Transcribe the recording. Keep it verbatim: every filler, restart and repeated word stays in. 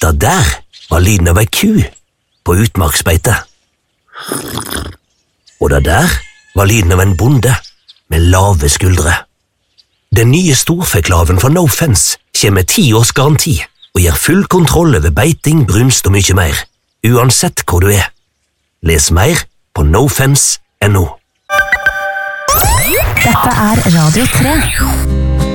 Det der var lyden av ei ku på utmarksbeite. Og det der var lyden av en bonde med lave skuldre. Den nye storfeklaven fra No Fence kommer med ti års garanti og gir full kontroll over beiting, brunst og mye mer, uansett hvor du er. Les mer på nofence punktum no. Dette er Radio tre.